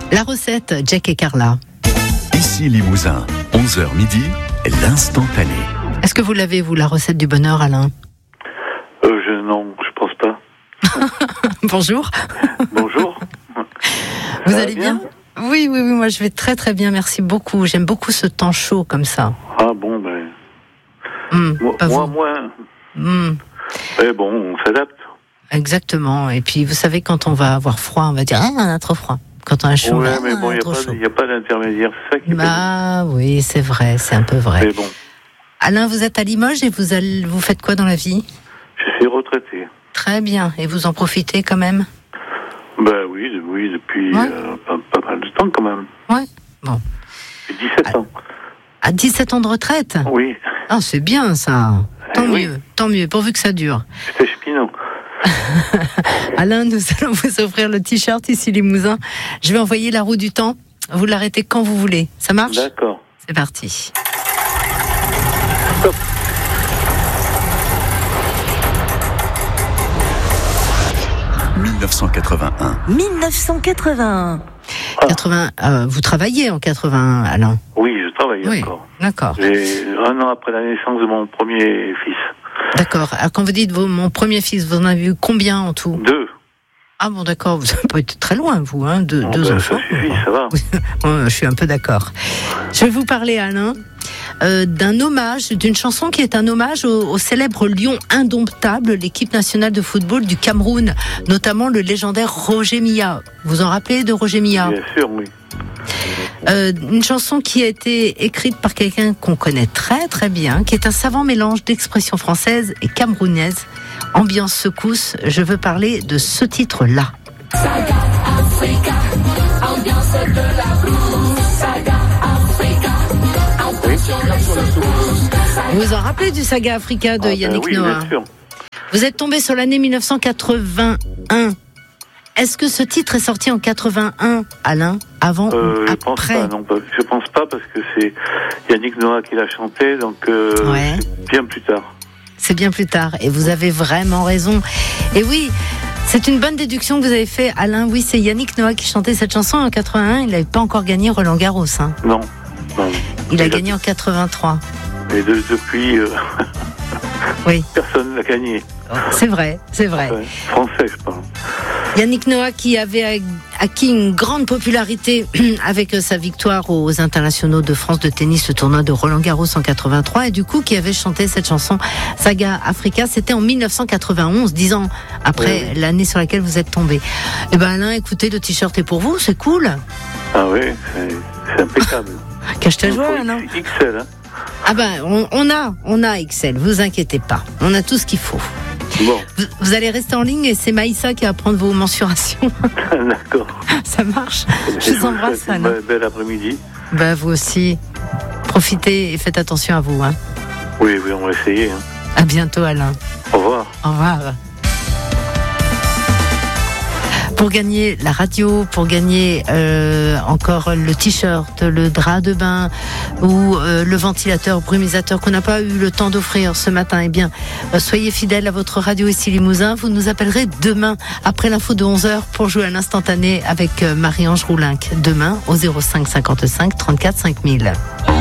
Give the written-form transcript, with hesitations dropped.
La recette, Jack et Carla. Ici Limousin, 11h midi, l'instantané. Est-ce que vous l'avez, vous, la recette du bonheur, Alain? Non, je pense pas. Bonjour. Bonjour. Vous allez bien? Oui, moi je vais très très bien, merci beaucoup. J'aime beaucoup ce temps chaud comme ça. Ah bon, ben... moi, moins. Mais bon, on s'adapte. Exactement. Et puis, vous savez, quand on va avoir froid, on va dire « Ah, on a trop froid ». Quand on a chaud, ouais, mais bon, il n'y a pas d'intermédiaire. C'est ça qui est pas oui, c'est vrai, c'est un peu vrai. Mais bon. Alain, vous êtes à Limoges et vous faites quoi dans la vie? Je suis retraité. Très bien. Et vous en profitez quand même? Ben oui, depuis pas mal de temps quand même. Ouais. Bon. J'ai 17 ans. À 17 ans de retraite? Oui. Ah, c'est bien ça. Tant mieux, pourvu que ça dure. C'était cheminot. Alain, nous allons vous offrir le t-shirt ici Limousin. Je vais envoyer la roue du temps. Vous l'arrêtez quand vous voulez. Ça marche? D'accord. C'est parti. Stop. « 1981. 80, vous travaillez en 81, Alain? Oui, je travaille encore. D'accord. J'ai 1 an après la naissance de mon premier fils. D'accord. Alors quand vous dites mon premier fils, vous en avez eu combien en tout? 2. Ah bon, d'accord, vous n'avez pas été très loin, vous, hein, deux enfants. Ça suffit, ça va. Je suis un peu d'accord. Je vais vous parler, Alain, d'un hommage, d'une chanson qui est un hommage au célèbre lion indomptable, l'équipe nationale de football du Cameroun, notamment le légendaire Roger Milla. Vous en rappelez de Roger Milla? Bien sûr, oui. Une chanson qui a été écrite par quelqu'un qu'on connaît très très bien, qui est un savant mélange d'expressions françaises et camerounaises. Ambiance secousse, je veux parler de ce titre-là. Saga Africa, ambiance de la blues. Saga Africa, attention les secousses. Vous vous en rappelez du Saga Africa de Yannick Noah? Bien sûr. Vous êtes tombé sur l'année 1981. Est-ce que ce titre est sorti en 81, Alain, avant ou Je après? pense pas, non. Je pense pas parce que c'est Yannick Noah qui l'a chanté, donc c'est bien plus tard. C'est bien plus tard, et vous avez vraiment raison. Et oui, c'est une bonne déduction que vous avez fait, Alain. Oui, c'est Yannick Noah qui chantait cette chanson en 81. Il n'avait pas encore gagné Roland Garros. Hein. Non. Il a gagné en 83. Et depuis, oui. Personne n'a gagné. C'est vrai. Ouais, français, je parle. Yannick Noah qui avait acquis une grande popularité avec sa victoire aux internationaux de France de tennis, le tournoi de Roland Garros en 83, et du coup qui avait chanté cette chanson Saga Africa. C'était en 1991, 10 ans après l'année sur laquelle vous êtes tombé. Eh ben Alain, écoutez, le t-shirt est pour vous, c'est cool. Ah oui, c'est impeccable. Cache ta joie, Alain. XL, hein. Ah ben on a XL, vous inquiétez pas, on a tout ce qu'il faut. Bon. Vous allez rester en ligne et c'est Maïssa qui va prendre vos mensurations. D'accord. Ça marche. Je vous embrasse, Alain. Bel après-midi. Ben, vous aussi. Profitez et faites attention à vous. Hein. Oui, on va essayer. Hein. À bientôt, Alain. Au revoir. Au revoir. Pour gagner la radio, pour gagner encore le t-shirt, le drap de bain ou le ventilateur brumisateur qu'on n'a pas eu le temps d'offrir ce matin, eh bien, soyez fidèles à votre radio ici Limousin. Vous nous appellerez demain après l'info de 11h pour jouer à l'instantané avec Marie-Ange Roulinck. Demain au 05 55 34 5000.